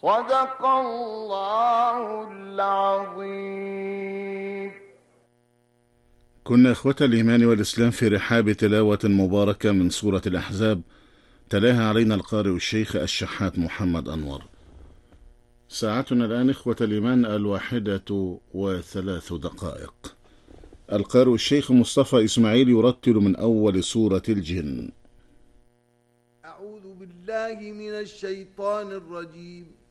صدق الله العظيم. كنا إخوة الإيمان والإسلام في رحاب تلاوة مباركة من سورة الأحزاب، تلاها علينا القارئ الشيخ الشحات محمد أنور. ساعتنا الآن إخوة الإيمان 1:03. القارئ الشيخ مصطفى إسماعيل يرتل من أول سورة الجن. أعوذ بالله من الشيطان الرجيم.